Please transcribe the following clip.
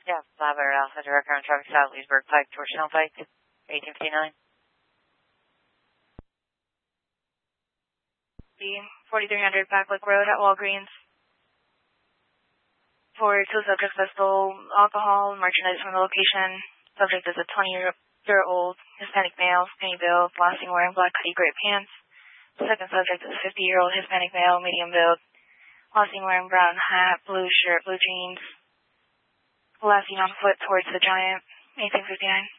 Yeah, Flatbury Alpha, Director on traffic south, Leesburg Pike, Georgetown Pike, 1859. 4300 Backlick Road at Walgreens. For two subjects that stole alcohol and merchandise from the location. Subject is a 20-year-old Hispanic male, skinny build, last seen wearing black hoodie, gray pants. The second subject is a 50-year-old Hispanic male, medium build, last seen wearing brown hat, blue shirt, blue jeans. Last seen on foot towards the Giant, 1859.